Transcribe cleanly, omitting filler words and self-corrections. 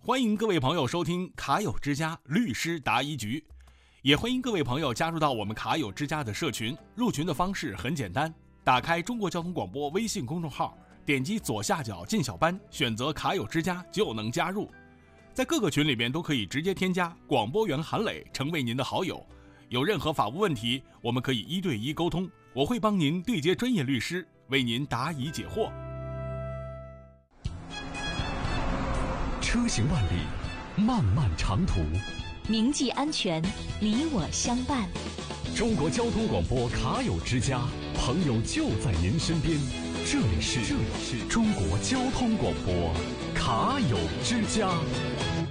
欢迎各位朋友收听卡友之家律师答疑局，也欢迎各位朋友加入到我们卡友之家的社群。入群的方式很简单，打开中国交通广播微信公众号，点击左下角进小班，选择卡友之家就能加入。在各个群里边都可以直接添加广播员韩磊成为您的好友。有任何法务问题，我们可以1对1沟通，我会帮您对接专业律师，为您答疑解惑。 车行万里，漫漫长途， 铭记安全，你我相伴。 中国交通广播卡友之家，朋友就在您身边。这里是中国交通广播卡友之家。